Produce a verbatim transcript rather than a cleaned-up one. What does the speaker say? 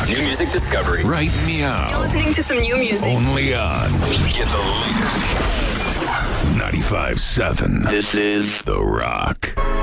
New music discovery. Right meow. You're listening to some new music. Only on Get the latest. ninety-five point seven. This is The Rock.